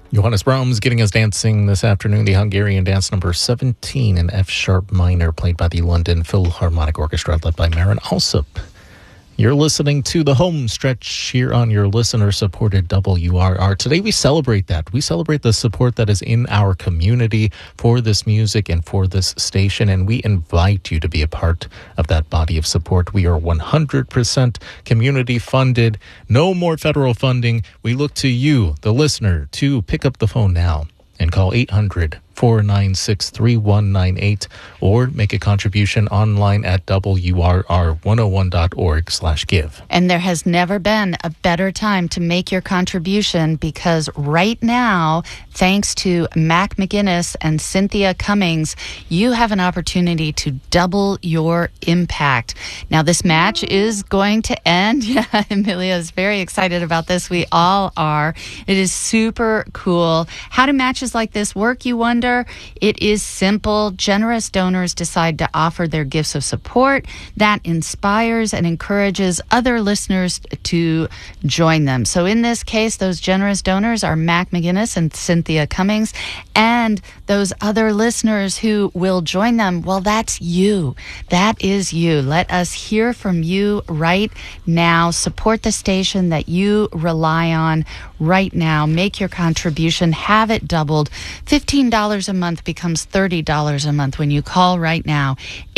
Johannes Brahms getting us dancing this afternoon, the Hungarian dance number 17 in F sharp minor, played by the London Philharmonic Orchestra, led by Marin Alsop. You're listening to The Home Stretch here on your listener-supported WRR. Today we celebrate that. We celebrate the support that is in our community for this music and for this station, and we invite you to be a part of that body of support. We are 100% community-funded, no more federal funding. We look to you, the listener, to pick up the phone now and call 800-496-3198 or make a contribution online at WRR101.org/give. And there has never been a better time to make your contribution, because right now, thanks to Mac McGinnis and Cynthia Cummings, you have an opportunity to double your impact. Now, this match is going to end. Yeah, Amelia is very excited about this. We all are. It is super cool. How do matches like this work, you wonder? It is simple. Generous donors decide to offer their gifts of support that inspires and encourages other listeners to join them. So in this case, those generous donors are Mac McGinnis and Cynthia Cummings, and those other listeners who will join them, well, that's you. That is you. Let us hear from you right now. Support the station that you rely on right now. Make your contribution. Have it doubled. $15 a month becomes $30 a month when you call right now.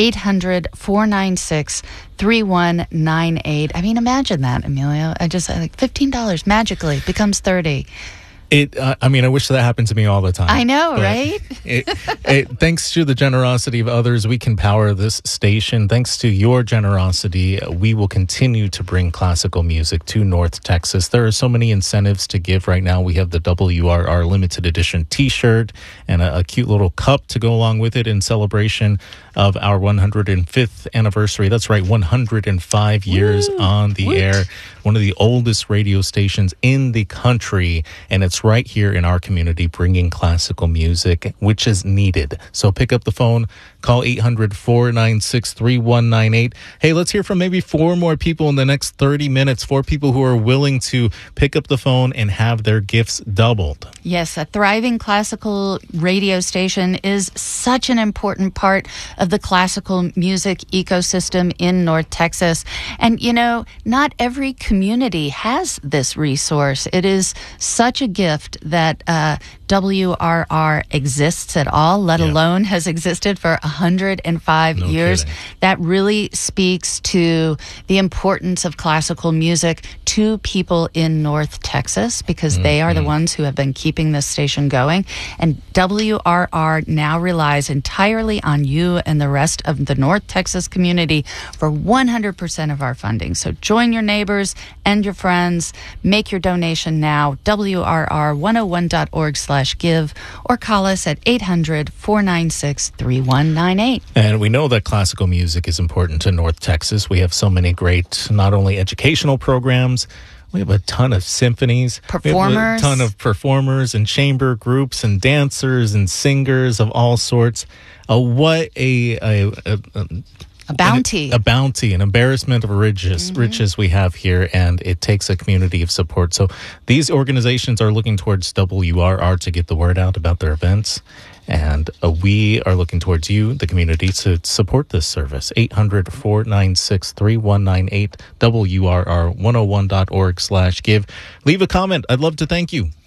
800-496-3198. I mean, imagine that, Amelia. I just like $15 magically becomes $30. I wish that happened to me all the time. I know, right? Thanks to the generosity of others, we can power this station. Thanks to your generosity, we will continue to bring classical music to North Texas. There are so many incentives to give right now. We have the WRR limited edition t-shirt and a cute little cup to go along with it in celebration of our 105th anniversary. That's right, 105 years on the air. One of the oldest radio stations in the country, and it's right here in our community bringing classical music, which is needed. So pick up the phone, call 800-496-3198. Hey, let's hear from maybe 4 more people in the next 30 minutes, 4 people who are willing to pick up the phone and have their gifts doubled. Yes, a thriving classical radio station is such an important part of the classical music ecosystem in North Texas. And, you know, not every community has this resource. It is such a gift that WRR exists at all, let alone has existed for 105 years. Kidding. That really speaks to the importance of classical music to people in North Texas, because they are the ones who have been keeping this station going. And WRR now relies entirely on you and the rest of the North Texas community for 100% of our funding. So join your neighbors and your friends. Make your donation now. WRR101.org/give, or call us at 800-496-3198. And we know that classical music is important to North Texas. We have so many great, not only educational programs, we have a ton of symphonies, performers, we have a ton of performers and chamber groups and dancers and singers of all sorts. What a bounty. A bounty, an embarrassment of riches we have here, and it takes a community of support. So these organizations are looking towards WRR to get the word out about their events, and we are looking towards you, the community, to support this service. 800-496-3198, WRR101.org/give. Leave a comment. I'd love to thank you.